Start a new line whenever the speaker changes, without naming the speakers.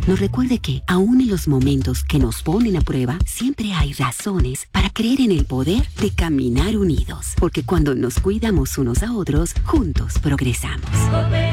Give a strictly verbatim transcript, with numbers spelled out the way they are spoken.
nos recuerde que, aún en los momentos que nos ponen a prueba, siempre hay razones para creer en el poder de caminar unidos. Porque cuando nos cuidamos unos a otros, juntos progresamos.